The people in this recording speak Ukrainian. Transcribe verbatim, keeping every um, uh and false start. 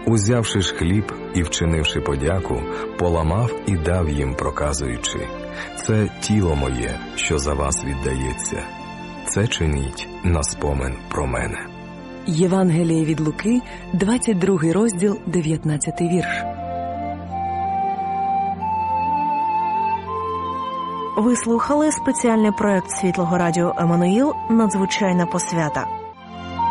Узявши ж хліб і вчинивши подяку, поламав і дав їм, проказуючи: «Це тіло моє, що за вас віддається. Це чиніть на спомин про мене». Євангеліє від Луки, двадцять другий розділ, дев'ятнадцятий вірш. Ви слухали спеціальний проект Світлого Радіо «Еммануїл. Надзвичайна посвята».